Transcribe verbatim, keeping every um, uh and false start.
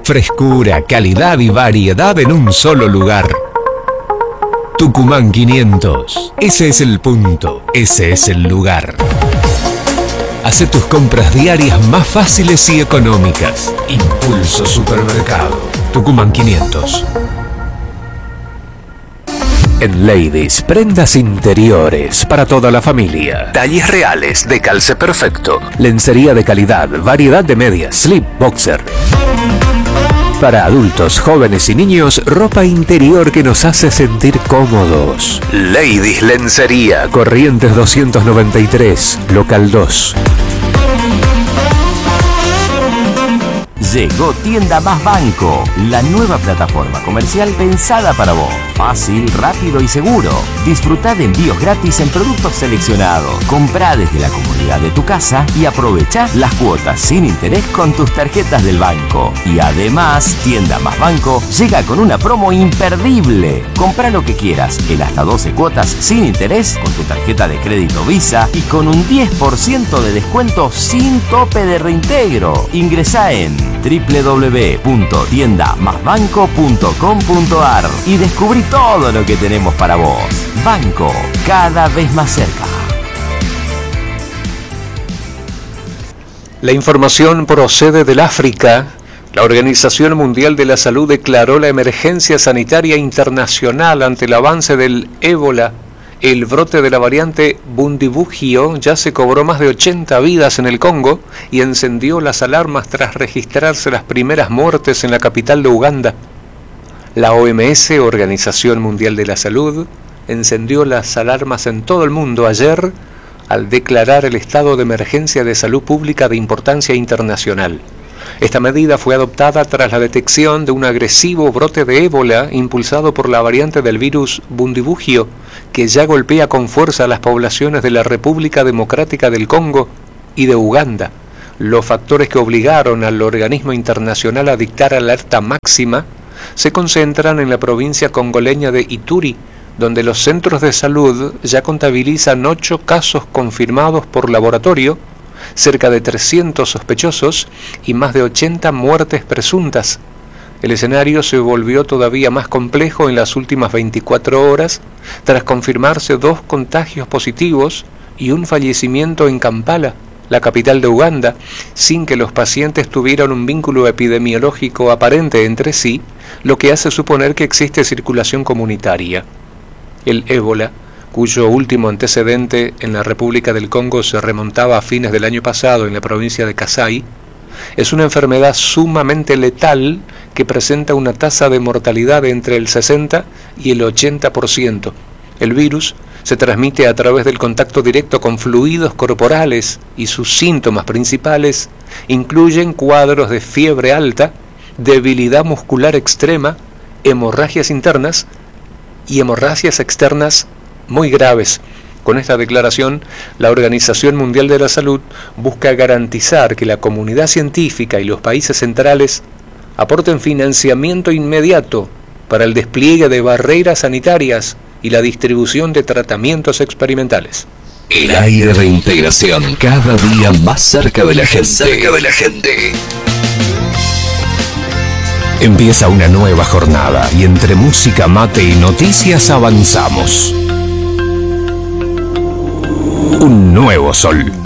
Frescura, calidad y variedad en un solo lugar. Tucumán quinientos. Ese es el punto. Ese es el lugar. Hace tus compras diarias más fáciles y económicas. Impulso Supermercado. Tucumán quinientos. En Ladies, prendas interiores para toda la familia. Talles reales de calce perfecto. Lencería de calidad, variedad de medias, slip, boxer. Para adultos, jóvenes y niños, ropa interior que nos hace sentir cómodos. Ladies Lencería, Corrientes doscientos noventa y tres, local dos. Llegó Tienda Más Banco, la nueva plataforma comercial pensada para vos. Fácil, rápido y seguro. Disfrutá de envíos gratis en productos seleccionados. Comprá desde la comodidad de tu casa y aprovechá las cuotas sin interés con tus tarjetas del banco. Y además, Tienda Más Banco llega con una promo imperdible. Comprá lo que quieras en hasta doce cuotas sin interés con tu tarjeta de crédito Visa y con un diez por ciento de descuento sin tope de reintegro. Ingresá en doble u doble u doble u punto tienda más banco punto com punto a r y descubrí todo lo que tenemos para vos. Banco, cada vez más cerca. La información procede del África. La Organización Mundial de la Salud declaró la emergencia sanitaria internacional ante el avance del ébola. El brote de la variante Bundibugyo ya se cobró más de ochenta vidas en el Congo y encendió las alarmas tras registrarse las primeras muertes en la capital de Uganda. La O M S, Organización Mundial de la Salud, encendió las alarmas en todo el mundo ayer al declarar el estado de emergencia de salud pública de importancia internacional. Esta medida fue adoptada tras la detección de un agresivo brote de ébola impulsado por la variante del virus Bundibugyo, que ya golpea con fuerza a las poblaciones de la República Democrática del Congo y de Uganda. Los factores que obligaron al organismo internacional a dictar alerta máxima se concentran en la provincia congoleña de Ituri, donde los centros de salud ya contabilizan ocho casos confirmados por laboratorio, cerca de trescientos sospechosos y más de ochenta muertes presuntas. El escenario se volvió todavía más complejo en las últimas veinticuatro horas, tras confirmarse dos contagios positivos y un fallecimiento en Kampala, la capital de Uganda, sin que los pacientes tuvieran un vínculo epidemiológico aparente entre sí, lo que hace suponer que existe circulación comunitaria. El ébola, cuyo último antecedente en la República del Congo se remontaba a fines del año pasado en la provincia de Kasai, es una enfermedad sumamente letal que presenta una tasa de mortalidad de entre el sesenta y el ochenta por ciento. El virus se transmite a través del contacto directo con fluidos corporales y sus síntomas principales incluyen cuadros de fiebre alta, debilidad muscular extrema, hemorragias internas y hemorragias externas muy graves. Con esta declaración, la Organización Mundial de la Salud busca garantizar que la comunidad científica y los países centrales aporten financiamiento inmediato para el despliegue de barreras sanitarias y la distribución de tratamientos experimentales. El aire de integración, cada día más cerca de la gente. Cerca de la gente. Empieza una nueva jornada y entre música, mate y noticias avanzamos. Un nuevo sol.